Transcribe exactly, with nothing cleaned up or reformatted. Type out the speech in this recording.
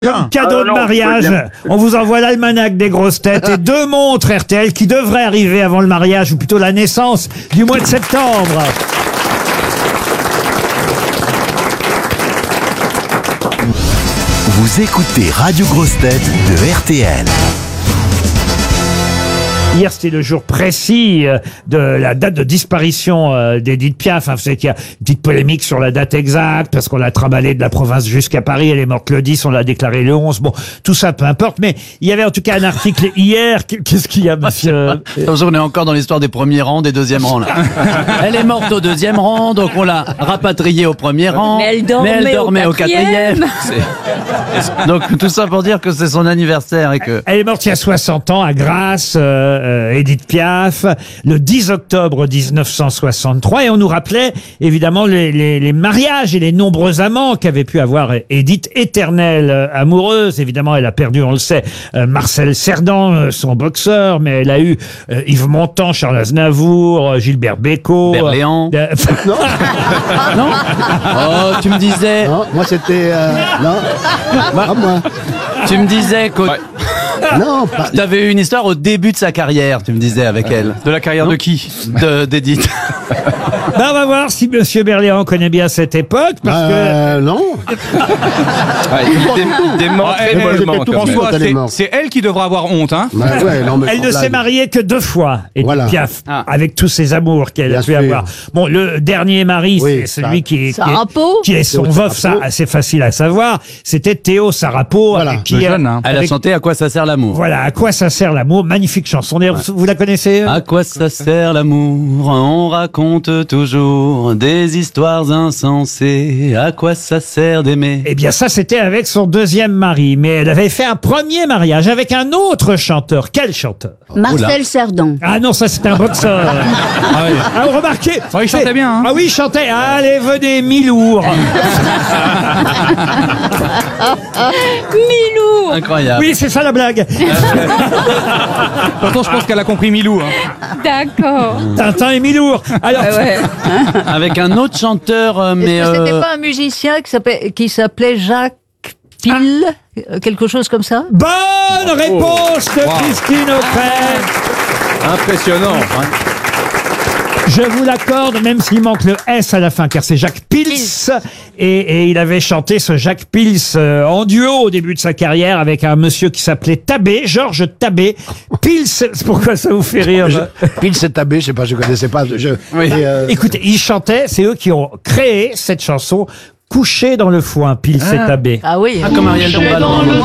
Comme cadeau Euh, de non, mariage, je veux bien. on vous envoie l'almanach des grosses têtes et deux montres R T L qui devraient arriver avant le mariage, ou plutôt la naissance du mois de septembre. Vous écoutez Radio Grosses Têtes de R T L. Hier, c'était le jour précis euh, de la date de disparition euh, d'Edith Piaf. Hein, vous savez qu'il y a une petite polémique sur la date exacte, parce qu'on l'a trimballée de la province jusqu'à Paris. Elle est morte le dix, on l'a déclaré le onze. Bon, tout ça, peu importe. Mais il y avait en tout cas un article hier. Qu'est-ce qu'il y a, monsieur? On est encore dans l'histoire des premiers rangs, des deuxièmes rangs, là. Elle est morte au deuxième rang, donc on l'a rapatriée au premier rang. Mais elle dormait au au quatrième. quatrième. C'est- Donc tout ça pour dire que c'est son anniversaire et que... Elle est morte il y a soixante ans à Grasse, euh, euh, Edith Piaf, le dix octobre mille neuf cent soixante-trois. Et on nous rappelait évidemment les, les, les mariages et les nombreux amants qu'avait pu avoir Edith, éternelle euh, amoureuse. Évidemment, elle a perdu, on le sait, euh, Marcel Cerdan, euh, son boxeur, mais elle a eu euh, Yves Montand, Charles Aznavour, euh, Gilbert Bécaud. Berléand. euh, Non Oh, tu me disais... Non, moi c'était... euh, non, pas moi. Tu me disais que Non, pas... tu avais eu une histoire au début de sa carrière, tu me disais, avec elle. De la carrière de qui? De d'Edith. ben, on va voir si monsieur Berléand connaît bien cette époque, parce que Euh, non. Des, des morts elle, très moi, bellement, j'étais tout quand petit même. quand elle est C'est- morte. C'est elle qui devra avoir honte, hein. Bah ouais, non, mais elle sans ne s'est blague. mariée que deux fois, Edith Voilà. Piaf, Ah. avec tous ses amours qu'elle a Bien pu sûr. avoir. Bon, le dernier mari, Oui, c'est celui ça- qui est, qui est, Sarapo qui est son Théo veuf, ça, Sarapo. assez facile à savoir. C'était Théo Sarapo, Voilà. avec qui Le jeune, hein. Elle a avec- chanté « À quoi ça sert l'amour » Voilà, à quoi ça sert l'amour? Magnifique chanson. D'ailleurs, vous la connaissez? À quoi ça sert l'amour? On raconte toujours des histoires insensées. À quoi ça sert d'aimer? Eh bien, ça, c'était avec son deuxième mari. Mais elle avait fait un premier mariage avec un autre chanteur. Quel chanteur? Marcel Cerdan. Ah non, ça, c'était un boxeur. Ah oui. Ah, vous remarquez? Ouais, il chantait c'est- bien, hein. Ah oui, il chantait. Allez, venez, Milour. Milou. Incroyable. Oui, c'est ça la blague. Pourtant, je pense qu'elle a compris Milou, hein. D'accord. Tintin et Milour. Alors, Ouais. Avec un autre chanteur, euh, mais... Est-ce que c'était euh, pas un musicien qui s'appelait, qui s'appelait Jacques Pille, euh, quelque chose comme ça? bonne réponse de Wow. Christine O'Krent. Impressionnant. Je vous l'accorde, même s'il manque le S à la fin, car c'est Jacques Pils. Et, et il avait chanté ce Jacques Pils euh, en duo au début de sa carrière avec un monsieur qui s'appelait Tabé, Georges Tabé. Pils, c'est pourquoi ça vous fait rire? Je- Pile c'est tabé, je sais pas, je connaissais pas. Je, Oui. et, euh, Écoutez, ils chantaient, c'est eux qui ont créé cette chanson, Couché dans le foin, Pils et Tabé. Ah oui. Ah, comme Ariel Dombal.